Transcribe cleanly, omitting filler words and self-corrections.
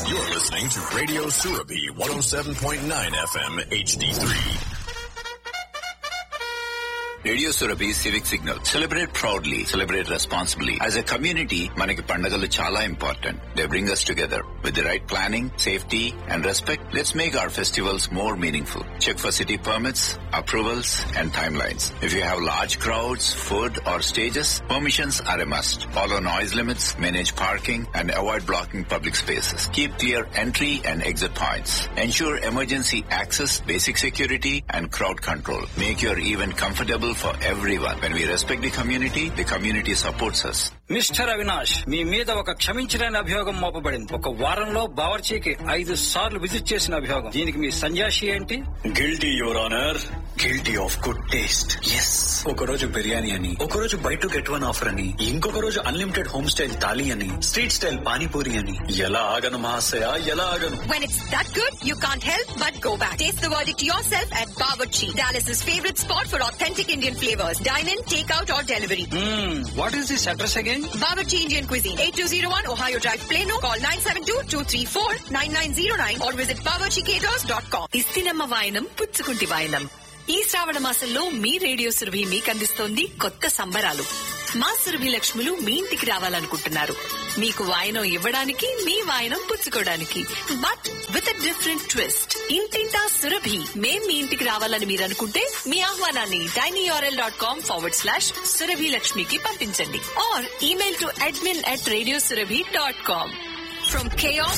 You're listening to Radio Surabhi 107.9 FM HD3. Radio Surabhi civic signal. Celebrate proudly, celebrate responsibly. As a community మనకి పండుగలు చాలా important. They bring us together. With the right planning, safety and respect, let's make our festivals more meaningful. Check for city permits, approvals and timelines. If you have large crowds, food or stages, permissions are a must. Follow noise limits, manage parking and avoid blocking public spaces. Keep clear entry and exit points. Ensure emergency access, basic security and crowd control. Make your event comfortable for everyone. When we respect the community supports us. Mister Avinash, మీ మీద ఒక క్షమించలేని అభియోగం మోపబడింది. ఒక వారంలో బావర్చీకి 5 సార్లు visit చేసిన అభియోగం. దీనికి మీ సంజాషి ఏంటి? Guilty your honour. Guilty of good taste. Yes. ఒక రోజు బిర్యానీ అని, ఒక రోజు by to get one offer అని, ఇంకొక రోజు అన్లిమిటెడ్ హోమ్ స్టైల్ థాలీ అని, స్ట్రీట్ స్టైల్ పానీపూరి అని. ఎలా ఆగను మహాశయ, ఎలా ఆగను? When it's that good, you can't help but go back. Taste the verdict yourself at Bawarchi, Dallas's favorite spot for authentic Indian flavors. Dine in, take out or delivery. What is this address again? Bawarchi Indian Cuisine, 8201 Ohio Drive, Plano. Call 972-234-9909 or visit bawarchicaters.com. ఇస్తినమ్మ వాయనం పుచ్చుకుంటి వాయనం. ఈ శ్రావణ మాసంలో మీ radio Surabhi మీకు అందిస్తోంది కొత్త సంబరాలు. మా సురభి లక్ష్ములు మీ ఇంటికి రావాలనుకుంటున్నారు. మీకు వాయనం ఇవ్వడానికి, మీ వాయనం పుచ్చుకోవడానికి. But with a different twist. ఇంటింటా సురభి. మేం మీ ఇంటికి రావాలని మీరు అనుకుంటే మీ ఆహ్వానాన్ని tinyurl.com/సురభి లక్ష్మికి పంపించండి. Are email to admin@radiosurabhi.com. From chaos